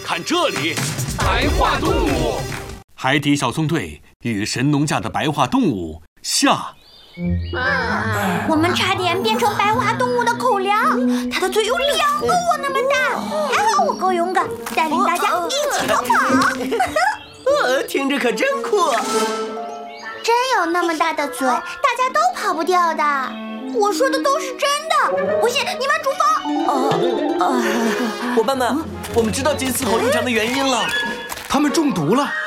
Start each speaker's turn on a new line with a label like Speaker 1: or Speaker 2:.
Speaker 1: 看这里，白化动物。海底小纵队与神农架的白化动物下。
Speaker 2: 我们差点变成白化动物的口粮，它的嘴有2个我那么大，还好我够勇敢，带领大家一起逃跑。
Speaker 3: 听着可真酷！
Speaker 2: 真有那么大的嘴，大家都跑不掉的。我说的都是真的，不信你问主峰。
Speaker 3: 伙伴们，我们知道金丝猴入场的原因了，
Speaker 4: 他们中毒了。